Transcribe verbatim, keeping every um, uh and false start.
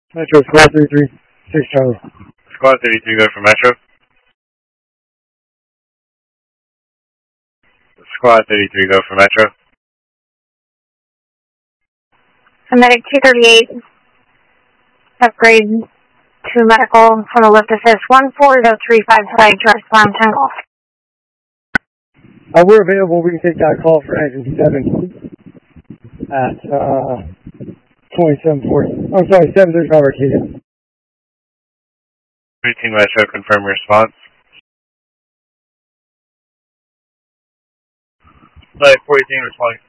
Metro, Squad three three six Charlie. Squad thirty-three, go for Metro. Squad thirty-three, go for Metro. Medic two thirty-eight, upgrade to medical from a lift assist one four zero three five five, direct climb ten golf. Uh, we're available. We can take that call for engine seven at uh, twenty-seven forty. I'm sorry, seven thirty-five Arcadia. Routine Metro, confirm response. Flight fourteen responding.